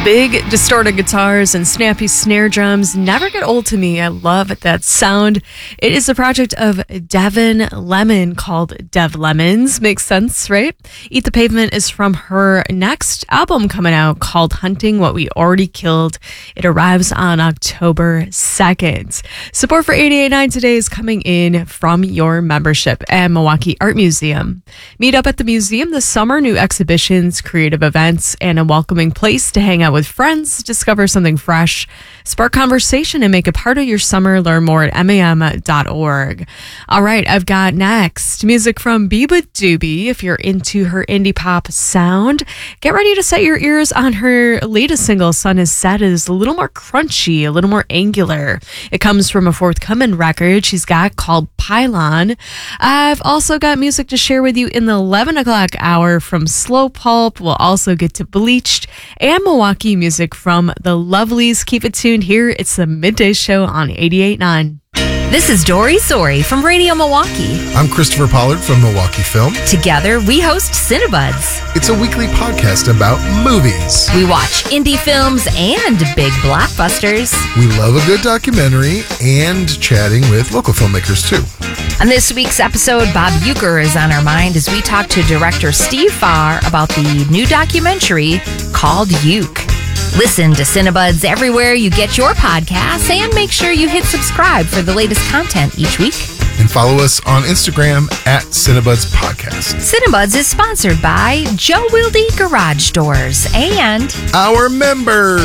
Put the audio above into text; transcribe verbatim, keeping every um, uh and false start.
Big distorted guitars and snappy snare drums never get old to me. I love that sound. It is a project of Devin Lemon called Dev Lemons. Makes sense, right? Eat the Pavement is from her next album coming out called Hunting What We Already Killed. It arrives on October second. Support for eighty-eight point nine today is coming in from your membership at Milwaukee Art Museum. Meet up at the museum this summer. New exhibitions, creative events, and a welcoming place to hang out with friends, discover something fresh, spark conversation, and make it part of your summer. Learn more at M A M dot org. All right, I've got next music from Biba Doobie. If you're into her indie pop sound, get ready to set your ears on her latest single, Sun Is Set. It is a little more crunchy, a little more angular. It comes from a forthcoming record she's got called Pylon. I've also got music to share with you in the eleven o'clock hour from Slow Pulp. We'll also get to Bleached and Milwaukee music from the Lovelies. Keep it tuned here. It's the Midday Show on eighty-eight point nine. This is Dory Sori from Radio Milwaukee. I'm Christopher Pollard from Milwaukee Film. Together, we host Cinebuds. It's a weekly podcast about movies. We watch indie films and big blockbusters. We love a good documentary and chatting with local filmmakers, too. On this week's episode, Bob Uecker is on our mind as we talk to director Steve Farr about the new documentary called Uke. Listen to Cinebuds everywhere you get your podcasts and make sure you hit subscribe for the latest content each week. And follow us on Instagram at Cinebuds Podcast. Cinebuds is sponsored by Joe Wilde Garage Doors and our members.